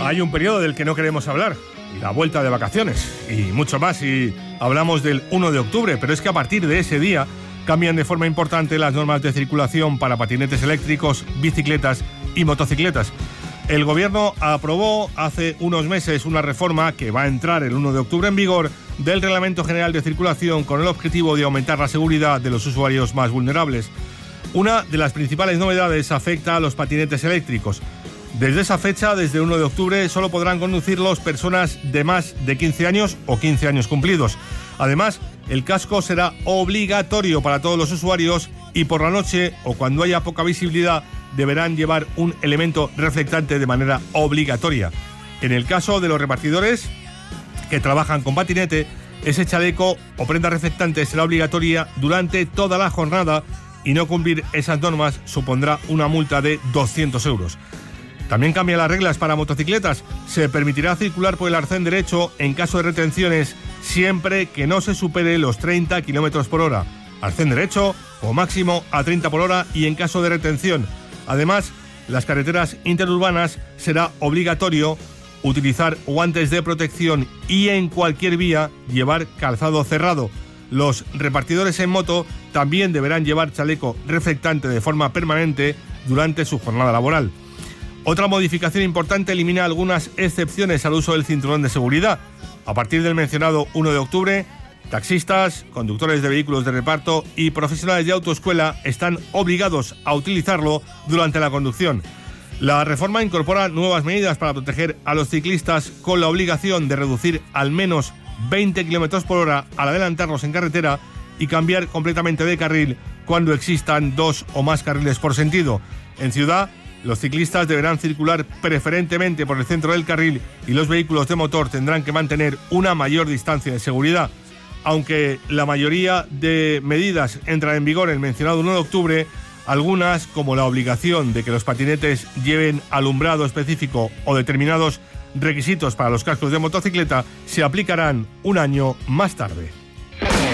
Hay un periodo del que no queremos hablar, la vuelta de vacaciones, y mucho más si hablamos del 1 de octubre, pero es que a partir de ese día cambian de forma importante las normas de circulación para patinetes eléctricos, bicicletas y motocicletas. El Gobierno aprobó hace unos meses una reforma que va a entrar el 1 de octubre en vigor del Reglamento General de Circulación con el objetivo de aumentar la seguridad de los usuarios más vulnerables. Una de las principales novedades afecta a los patinetes eléctricos. Desde esa fecha, desde el 1 de octubre, solo podrán conducirlos personas de más de 15 años o 15 años cumplidos. Además, el casco será obligatorio para todos los usuarios y por la noche o cuando haya poca visibilidad deberán llevar un elemento reflectante de manera obligatoria. En el caso de los repartidores que trabajan con patinete, ese chaleco o prenda reflectante será obligatoria durante toda la jornada y no cumplir esas normas supondrá una multa de 200 euros. También cambian las reglas para motocicletas. Se permitirá circular por el arcén derecho en caso de retenciones siempre que no se supere los 30 km por hora. Arcén derecho o máximo a 30 por hora y en caso de retención. Además, las carreteras interurbanas será obligatorio utilizar guantes de protección y en cualquier vía llevar calzado cerrado. Los repartidores en moto también deberán llevar chaleco reflectante de forma permanente durante su jornada laboral. Otra modificación importante elimina algunas excepciones al uso del cinturón de seguridad. A partir del mencionado 1 de octubre, taxistas, conductores de vehículos de reparto y profesionales de autoescuela están obligados a utilizarlo durante la conducción. La reforma incorpora nuevas medidas para proteger a los ciclistas con la obligación de reducir al menos 20 km por hora al adelantarlos en carretera y cambiar completamente de carril cuando existan 2 o más carriles por sentido. En ciudad, los ciclistas deberán circular preferentemente por el centro del carril y los vehículos de motor tendrán que mantener una mayor distancia de seguridad. Aunque la mayoría de medidas entran en vigor el mencionado 1 de octubre, algunas, como la obligación de que los patinetes lleven alumbrado específico o determinados requisitos para los cascos de motocicleta, se aplicarán un año más tarde.